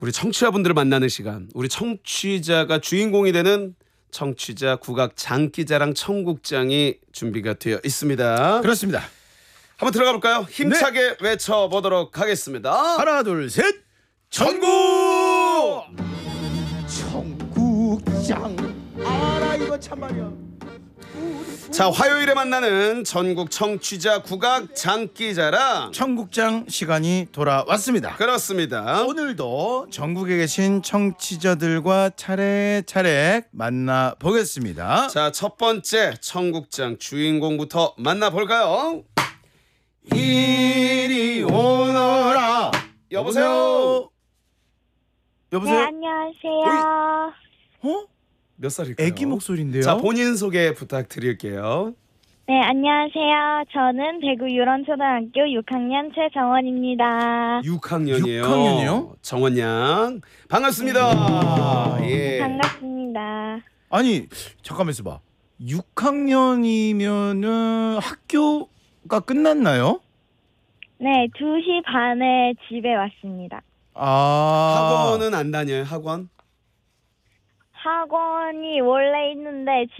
우리 청취자분들을 만나는 시간, 우리 청취자가 주인공이 되는 청취자 국악 장기자랑 청국장이 준비가 되어 있습니다. 그렇습니다. 한번 들어가 볼까요? 힘차게 외쳐보도록 하겠습니다. 하나 둘 셋. 전국! 청국장 알아 이거 참말이야. 자, 화요일에 만나는 전국 청취자 국악 장기자랑 청국장 시간이 돌아왔습니다. 그렇습니다. 오늘도 전국에 계신 청취자들과 차례차례 만나보겠습니다. 자, 첫 번째 청국장 주인공부터 만나볼까요? 이리 오너라. 여보세요? 여보세요? 네, 안녕하세요. 어? 몇 살일까요? 애기 목소리인데요? 자, 본인 소개 부탁드릴게요. 네, 안녕하세요. 저는 대구 유런초등학교 6학년 최정원입니다. 6학년이에요. 6학년이요? 정원 양. 반갑습니다. 예. 반갑습니다. 아니 잠깐만 있어봐. 6학년이면은 학교가 끝났나요? 네, 2시 반에 집에 왔습니다. 아 학원은 안 다녀요, 학원? 학원이 원래 있는데